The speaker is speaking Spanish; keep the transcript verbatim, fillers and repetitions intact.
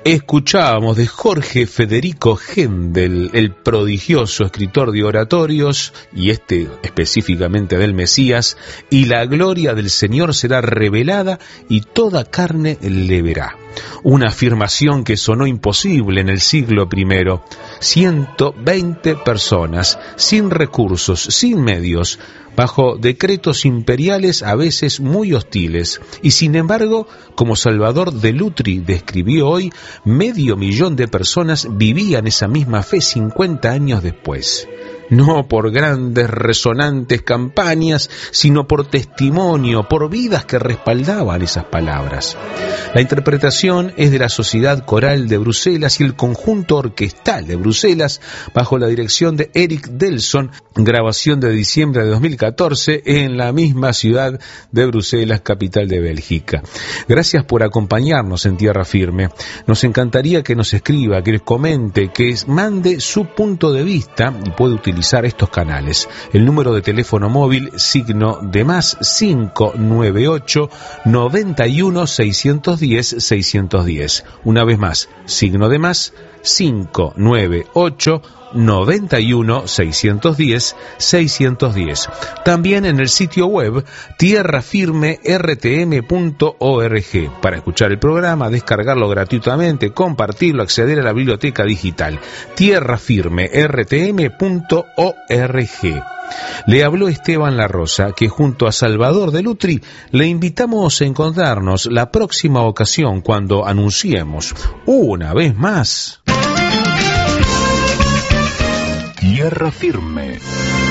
Escuchábamos de Jorge Federico Händel, el prodigioso escritor de oratorios, y este específicamente del Mesías, y la gloria del Señor será revelada y toda carne le verá. Una afirmación que sonó imposible en el siglo primero. ciento veinte personas, sin recursos, sin medios, bajo decretos imperiales a veces muy hostiles. Y sin embargo, como Salvador de Lutri describió hoy, medio millón de personas vivían esa misma fe cincuenta años después. No por grandes resonantes campañas, sino por testimonio, por vidas que respaldaban esas palabras. La interpretación es de la Sociedad Coral de Bruselas y el Conjunto Orquestal de Bruselas, bajo la dirección de Eric Delson, grabación de diciembre de dos mil catorce en la misma ciudad de Bruselas, capital de Bélgica. Gracias por acompañarnos en Tierra Firme. Nos encantaría que nos escriba, que nos comente, que mande su punto de vista y puede utilizar estos canales. El número de teléfono móvil, signo de más cinco nueve ocho, noventa y uno, seiscientos diez, seiscientos diez. Una vez más, signo de más cinco nueve ocho, noventa y uno, seiscientos diez, seiscientos diez. También en el sitio web tierra firme r t m punto org para escuchar el programa, descargarlo gratuitamente, compartirlo, acceder a la biblioteca digital tierra firme r t m punto org. Le habló Esteban La Rosa, que junto a Salvador de Lutri le invitamos a encontrarnos la próxima ocasión cuando anunciemos una vez más Tierra Firme.